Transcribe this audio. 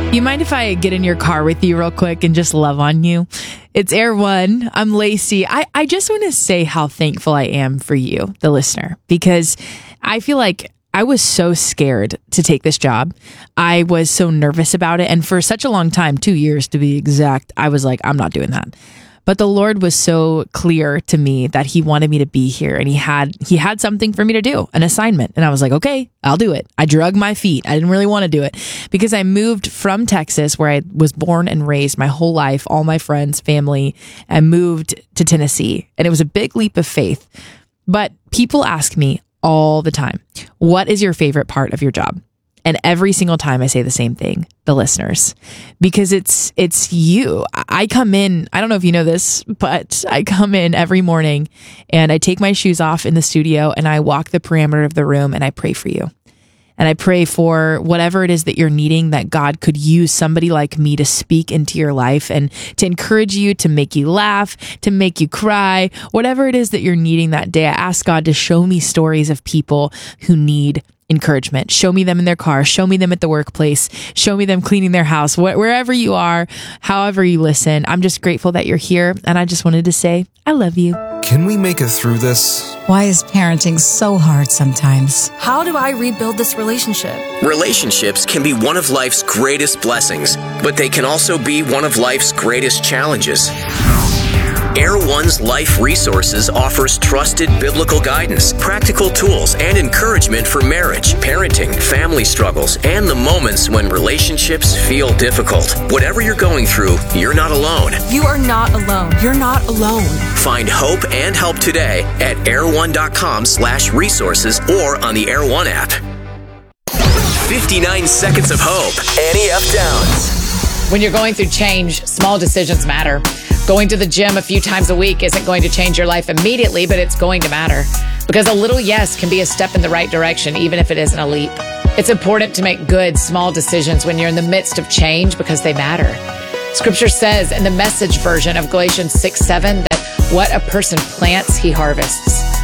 You mind if I get in your car with you real quick and just love on you? It's Air One. I'm Lacey. I just want to say how thankful I am for you, the listener, because I feel like I was so scared to take this job. I was so nervous about it. And for such a long time, 2 years to be exact, I was like, I'm not doing that. But the Lord was so clear to me that he wanted me to be here, and he had something for me to do, an assignment. And I was like, okay, I'll do it. I drug my feet. I didn't really want to do it because I moved from Texas, where I was born and raised my whole life, all my friends, family, and moved to Tennessee. And it was a big leap of faith. But people ask me all the time, what is your favorite part of your job? And every single time I say the same thing, the listeners, because it's you. I come in, I don't know if you know this, but I come in every morning and I take my shoes off in the studio and I walk the perimeter of the room and I pray for you. And I pray for whatever it is that you're needing, that God could use somebody like me to speak into your life and to encourage you, to make you laugh, to make you cry, whatever it is that you're needing that day. I ask God to show me stories of people who need encouragement. Show me them in their car. Show me them at the workplace. Show me them cleaning their house. Wherever you are, however you listen, I'm just grateful that you're here. And I just wanted to say, I love you. Can we make it through this? Why is parenting so hard sometimes? How do I rebuild this relationship? Relationships can be one of life's greatest blessings, but they can also be one of life's greatest challenges. Air One's Life Resources offers trusted biblical guidance, practical tools, and encouragement for marriage, parenting, family struggles, and the moments when relationships feel difficult. Whatever you're going through, you're not alone. You are not alone. You're not alone. Find hope and help today at air1.com/resources or on the Air One app. 59 Seconds of Hope. Annie F. Downs. When you're going through change, small decisions matter. Going to the gym a few times a week isn't going to change your life immediately, but it's going to matter. Because a little yes can be a step in the right direction, even if it isn't a leap. It's important to make good, small decisions when you're in the midst of change because they matter. Scripture says in the Message version of Galatians 6:7 that what a person plants, he harvests.